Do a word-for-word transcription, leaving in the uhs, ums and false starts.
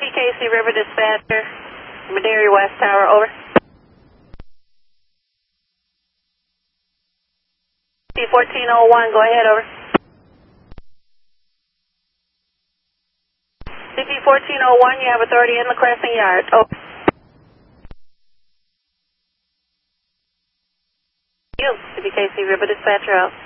P K C River Dispatcher, Madera West Tower, over. C fourteen oh one, go ahead, over. C P fourteen oh one, you have authority in the crossing yard, over. You, C P K C River Dispatcher out.